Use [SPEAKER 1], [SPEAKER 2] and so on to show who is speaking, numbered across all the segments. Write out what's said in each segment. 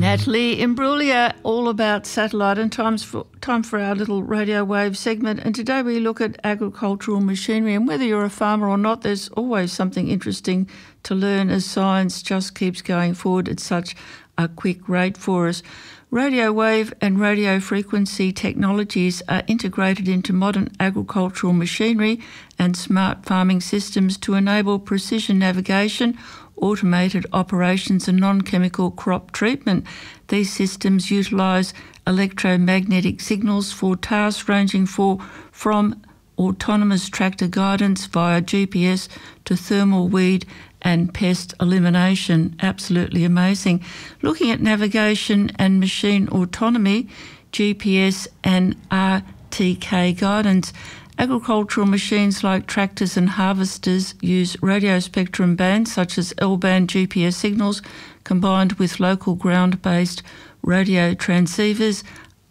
[SPEAKER 1] Natalie Imbruglia, all about satellite, and time for our little radio wave segment. And today we look at agricultural machinery, and whether you're a farmer or not, there's always something interesting to learn as science just keeps going forward at such a quick rate for us. Radio wave and radio frequency technologies are integrated into modern agricultural machinery and smart farming systems to enable precision navigation, automated operations and non-chemical crop treatment. These systems utilise electromagnetic signals for tasks ranging from autonomous tractor guidance via GPS to thermal weed and pest elimination. Absolutely amazing. Looking at navigation and machine autonomy, GPS and RTK guidance. Agricultural machines like tractors and harvesters use radio spectrum bands such as L-band GPS signals combined with local ground-based radio transceivers,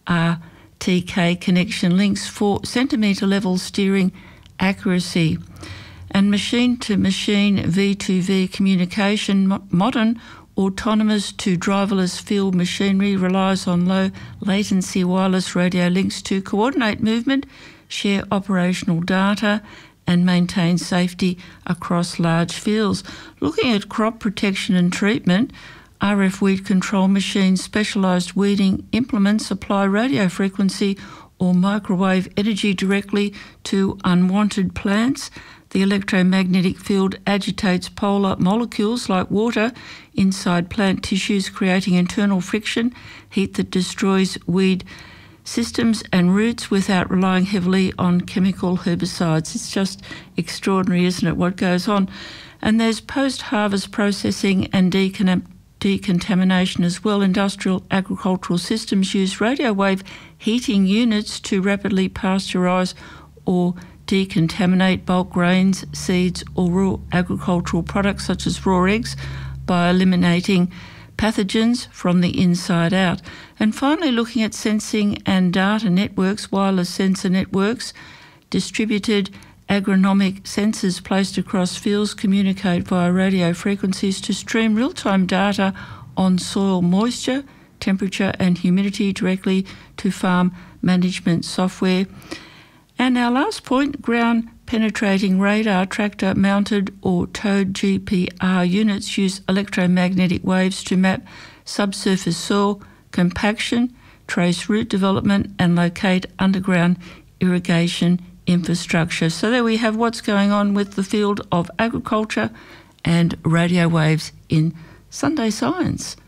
[SPEAKER 1] RTK connection links for centimetre-level steering accuracy. And machine-to-machine V2V communication, modern autonomous to driverless field machinery relies on low latency wireless radio links to coordinate movement, share operational data and maintain safety across large fields. Looking at crop protection and treatment, RF weed control machines, specialised weeding implements apply radio frequency or microwave energy directly to unwanted plants. The electromagnetic field agitates polar molecules like water inside plant tissues, creating internal friction, heat that destroys weed systems and roots without relying heavily on chemical herbicides. It's just extraordinary, isn't it, what goes on? And there's post-harvest processing and decontamination as well. Industrial agricultural systems use radio wave heating units to rapidly pasteurise or decontaminate bulk grains, seeds or raw agricultural products such as raw eggs by eliminating pathogens from the inside out. And finally, looking at sensing and data networks, wireless sensor networks, distributed agronomic sensors placed across fields communicate via radio frequencies to stream real-time data on soil moisture, temperature and humidity directly to farm management software. And our last point, ground penetrating radar tractor mounted or towed GPR units use electromagnetic waves to map subsurface soil compaction, trace root development and locate underground irrigation infrastructure. So there we have what's going on with the field of agriculture and radio waves in Sunday Science.